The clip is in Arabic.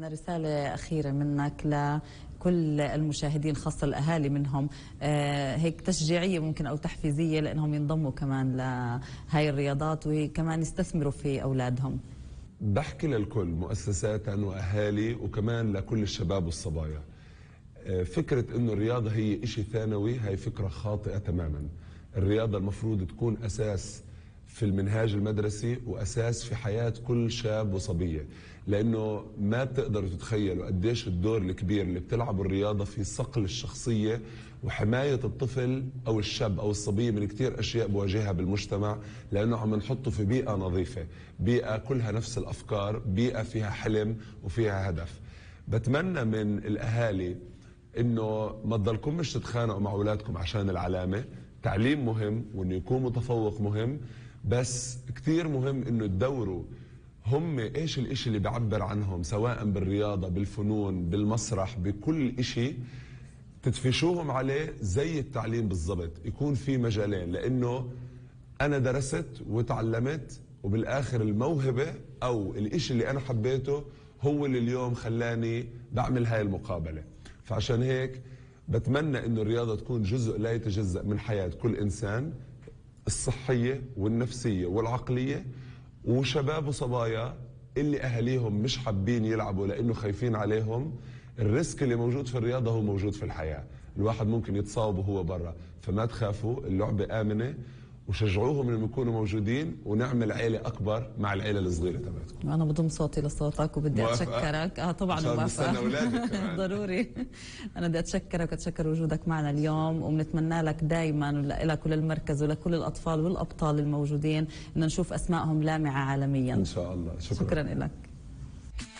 بدنا رسالة أخيرة منك لكل المشاهدين خاصة الأهالي منهم، هيك تشجيعية ممكن أو تحفيزية لأنهم ينضموا كمان لهاي الرياضات وكمان يستثمروا في أولادهم. بحكي للكل مؤسسات وأهالي وكمان لكل الشباب والصبايا، فكرة إنه الرياضة هي إشي ثانوي هي فكرة خاطئة تماما. الرياضة المفروض تكون أساس في المنهاج المدرسي وأساس في حياة كل شاب وصبية، لأنه ما بتقدروا تتخيلوا قديش الدور الكبير اللي بتلعبه الرياضة في صقل الشخصية وحماية الطفل أو الشاب أو الصبية من كتير أشياء بواجهها بالمجتمع، لأنه عم نحطه في بيئة نظيفة، بيئة كلها نفس الأفكار، بيئة فيها حلم وفيها هدف. بتمنى من الأهالي إنه ما تضلكمش تتخانقوا مع أولادكم عشان العلامة. تعليم مهم وإنه يكون متفوق مهم، بس كتير مهم إنه تدوروا هم إيش الإشي اللي بيعبر عنهم، سواء بالرياضة بالفنون بالمسرح بكل إشي، تدفشوهم عليه زي التعليم بالضبط، يكون في مجالين. لأنه أنا درست وتعلمت وبالآخر الموهبة أو الإشي اللي أنا حبيته هو اللي اليوم خلاني بعمل هاي المقابلة. فعشان هيك بتمنى إنه الرياضة تكون جزء لا يتجزأ من حياة كل إنسان، الصحية والنفسية والعقلية، وشباب وصبايا اللي أهاليهم مش حابين يلعبوا لأنه خايفين عليهم. الريسك اللي موجود في الرياضة هو موجود في الحياة، الواحد ممكن يتصاوب وهو برا، فما تخافوا، اللعبة آمنة، وشجعوهم انهم يكونوا موجودين ونعمل عيلة أكبر مع العيلة الصغيرة تبعتكم. أنا بضم صوتي لصوتك وبدي أتشكرك. طبعا موافقة. ضروري. أنا بدي أتشكرك وأتشكر وجودك معنا اليوم، وبنتمنى لك دائما ولك وللمركز ولكل الأطفال والأبطال الموجودين إن نشوف أسمائهم لامعة عالميا إن شاء الله. شكرا لك.